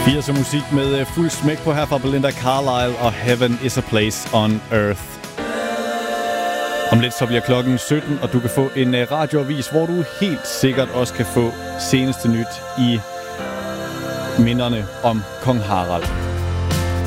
80'er musik med fuld smæk på her fra Belinda Carlisle og Heaven is a Place on Earth. Om lidt så bliver klokken 17, og du kan få en radioavis, hvor du helt sikkert også kan få seneste nyt i minderne om Kong Harald.